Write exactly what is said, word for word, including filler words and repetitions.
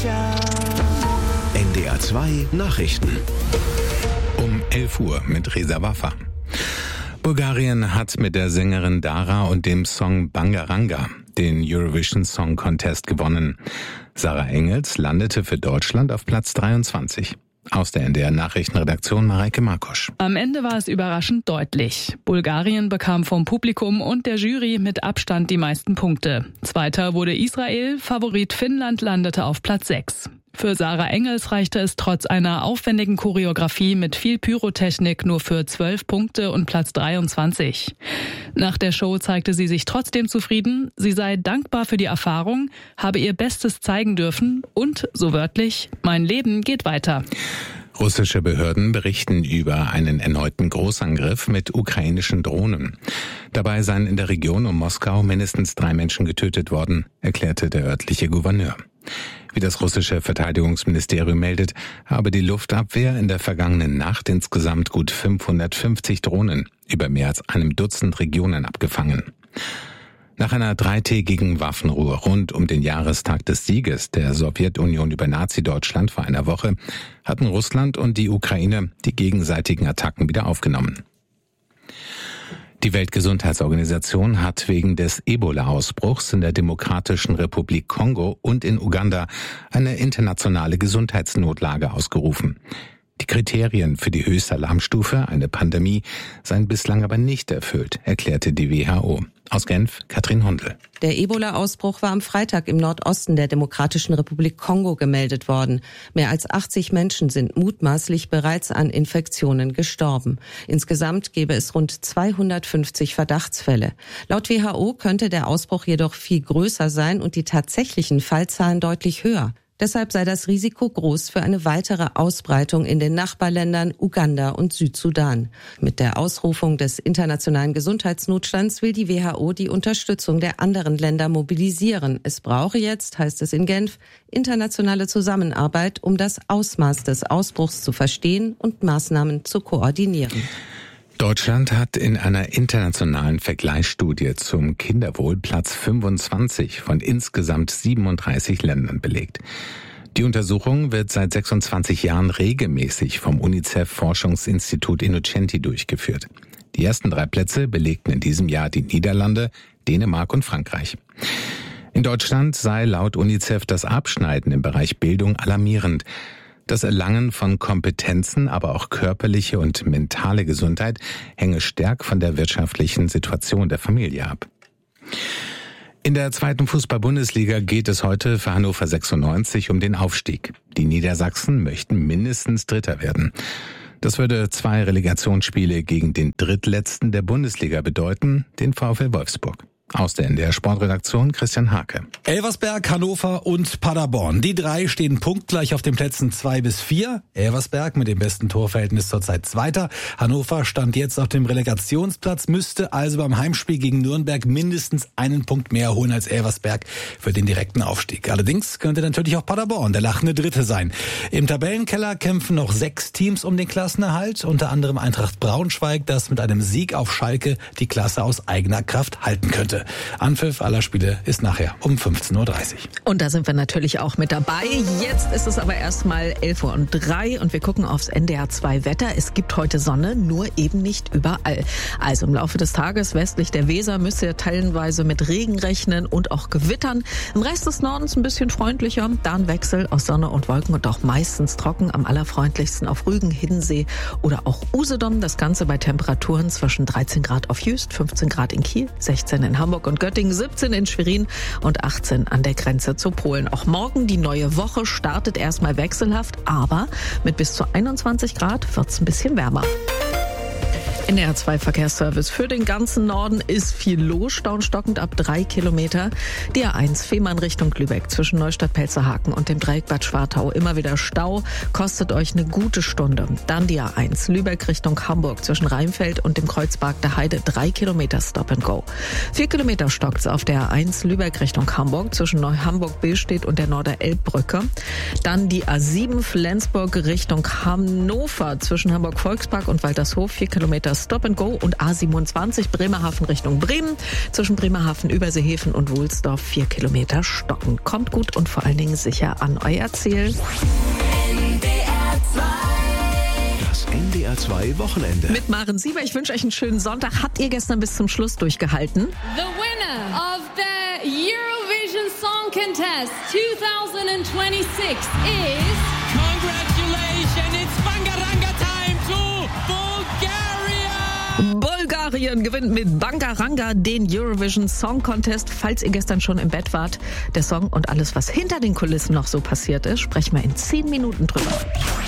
N D R zwei Nachrichten. Um elf Uhr mit Reza Waffa. Bulgarien hat mit der Sängerin Dara und dem Song Bangaranga den Eurovision Song Contest gewonnen. Sarah Engels landete für Deutschland auf Platz dreiundzwanzig. Aus der N D R Nachrichtenredaktion Mareike Markosch. Am Ende war es überraschend deutlich. Bulgarien bekam vom Publikum und der Jury mit Abstand die meisten Punkte. Zweiter wurde Israel, Favorit Finnland landete auf Platz sechs. Für Sarah Engels reichte es trotz einer aufwendigen Choreografie mit viel Pyrotechnik nur für zwölf Punkte und Platz dreiundzwanzig. Nach der Show zeigte sie sich trotzdem zufrieden. Sie sei dankbar für die Erfahrung, habe ihr Bestes zeigen dürfen und, so wörtlich, mein Leben geht weiter. Russische Behörden berichten über einen erneuten Großangriff mit ukrainischen Drohnen. Dabei seien in der Region um Moskau mindestens drei Menschen getötet worden, erklärte der örtliche Gouverneur. Wie das russische Verteidigungsministerium meldet, habe die Luftabwehr in der vergangenen Nacht insgesamt gut fünfhundertfünfzig Drohnen über mehr als einem Dutzend Regionen abgefangen. Nach einer dreitägigen Waffenruhe rund um den Jahrestag des Sieges der Sowjetunion über Nazi-Deutschland vor einer Woche hatten Russland und die Ukraine die gegenseitigen Attacken wieder aufgenommen. Die Weltgesundheitsorganisation hat wegen des Ebola-Ausbruchs in der Demokratischen Republik Kongo und in Uganda eine internationale Gesundheitsnotlage ausgerufen. Die Kriterien für die höchste Alarmstufe, eine Pandemie, seien bislang aber nicht erfüllt, erklärte die W H O. Aus Genf, Katrin Hundel. Der Ebola-Ausbruch war am Freitag im Nordosten der Demokratischen Republik Kongo gemeldet worden. Mehr als achtzig Menschen sind mutmaßlich bereits an Infektionen gestorben. Insgesamt gäbe es rund zweihundertfünfzig Verdachtsfälle. Laut W H O könnte der Ausbruch jedoch viel größer sein und die tatsächlichen Fallzahlen deutlich höher. Deshalb sei das Risiko groß für eine weitere Ausbreitung in den Nachbarländern Uganda und Südsudan. Mit der Ausrufung des internationalen Gesundheitsnotstands will die W H O die Unterstützung der anderen Länder mobilisieren. Es brauche jetzt, heißt es in Genf, internationale Zusammenarbeit, um das Ausmaß des Ausbruchs zu verstehen und Maßnahmen zu koordinieren. Deutschland hat in einer internationalen Vergleichsstudie zum Kinderwohl Platz fünfundzwanzig von insgesamt siebenunddreißig Ländern belegt. Die Untersuchung wird seit sechsundzwanzig Jahren regelmäßig vom UNICEF-Forschungsinstitut Innocenti durchgeführt. Die ersten drei Plätze belegten in diesem Jahr die Niederlande, Dänemark und Frankreich. In Deutschland sei laut UNICEF das Abschneiden im Bereich Bildung alarmierend. Das Erlangen von Kompetenzen, aber auch körperliche und mentale Gesundheit hänge stark von der wirtschaftlichen Situation der Familie ab. In der zweiten Fußball-Bundesliga geht es heute für Hannover sechsundneunzig um den Aufstieg. Die Niedersachsen möchten mindestens Dritter werden. Das würde zwei Relegationsspiele gegen den Drittletzten der Bundesliga bedeuten, den VfL Wolfsburg. Aus der N D R Sportredaktion Christian Hake. Elversberg, Hannover und Paderborn. Die drei stehen punktgleich auf den Plätzen zwei bis vier. Elversberg mit dem besten Torverhältnis zurzeit Zweiter. Hannover stand jetzt auf dem Relegationsplatz, müsste also beim Heimspiel gegen Nürnberg mindestens einen Punkt mehr holen als Elversberg für den direkten Aufstieg. Allerdings könnte natürlich auch Paderborn der lachende Dritte sein. Im Tabellenkeller kämpfen noch sechs Teams um den Klassenerhalt, unter anderem Eintracht Braunschweig, das mit einem Sieg auf Schalke die Klasse aus eigener Kraft halten könnte. Anpfiff aller Spiele ist nachher um fünfzehn Uhr dreißig. Und da sind wir natürlich auch mit dabei. Jetzt ist es aber erstmal elf Uhr und drei und wir gucken aufs N D R zwei Wetter. Es gibt heute Sonne, nur eben nicht überall. Also im Laufe des Tages westlich der Weser müsst ihr teilweise mit Regen rechnen und auch Gewittern. Im Rest des Nordens ein bisschen freundlicher. Da ein Wechsel aus Sonne und Wolken und auch meistens trocken. Am allerfreundlichsten auf Rügen, Hiddensee oder auch Usedom. Das Ganze bei Temperaturen zwischen dreizehn Grad auf Jüst, fünfzehn Grad in Kiel, sechzehn in Hamburg und Göttingen, siebzehn in Schwerin und achtzehn an der Grenze zu Polen. Auch morgen die neue Woche startet erstmal wechselhaft, aber mit bis zu einundzwanzig Grad wird es ein bisschen wärmer. N D R zwei Verkehrsservice für den ganzen Norden ist viel los, staunstockend ab drei Kilometer. Die A eins Fehmarn Richtung Lübeck zwischen Neustadt-Pelzerhaken und dem Dreieck Bad Schwartau immer wieder Stau, kostet euch eine gute Stunde. Dann die A eins Lübeck Richtung Hamburg zwischen Rheinfeld und dem Kreuzberg der Heide drei Kilometer Stop and Go. Vier Kilometer stockt's auf der A eins Lübeck Richtung Hamburg zwischen Neu-Hamburg-Billstedt und der Norder-Elbbrücke. Dann die A sieben Flensburg Richtung Hannover zwischen Hamburg-Volkspark und Waltershof vier Kilometer das Stop and Go und A siebenundzwanzig Bremerhaven Richtung Bremen. Zwischen Bremerhaven, Überseehafen und Wohlsdorf vier Kilometer stocken. Kommt gut und vor allen Dingen sicher an euer Ziel. Das N D R zwei Wochenende. Mit Maren Sieber, ich wünsche euch einen schönen Sonntag. Habt ihr gestern bis zum Schluss durchgehalten? The winner of the Eurovision Song Contest twenty twenty-six is... Congratulations, it's Bangaranga time to Bulgaria! Bulgarien gewinnt mit Bangaranga den Eurovision Song Contest. Falls ihr gestern schon im Bett wart, der Song und alles, was hinter den Kulissen noch so passiert ist, sprechen wir in zehn Minuten drüber.